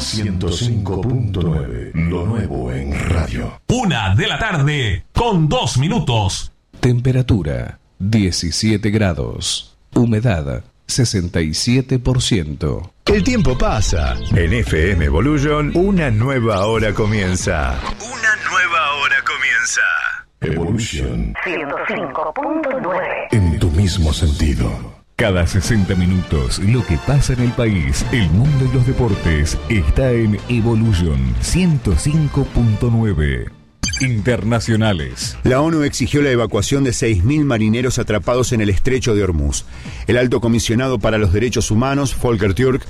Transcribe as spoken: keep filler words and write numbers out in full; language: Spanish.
ciento cinco punto nueve. Lo nuevo en radio. Una de la tarde con dos minutos. Temperatura diecisiete grados. Humedad sesenta y siete por ciento. El tiempo pasa. En F M Evolution, una nueva hora comienza. Una nueva hora comienza. Evolution ciento cinco punto nueve. en tu mismo sentido. Cada sesenta minutos, lo que pasa en el país, el mundo y los deportes, está en Evolution ciento cinco punto nueve. Internacionales. La ONU exigió la evacuación de seis mil marineros atrapados en el estrecho de Hormuz. El alto comisionado para los derechos humanos, Volker Türk,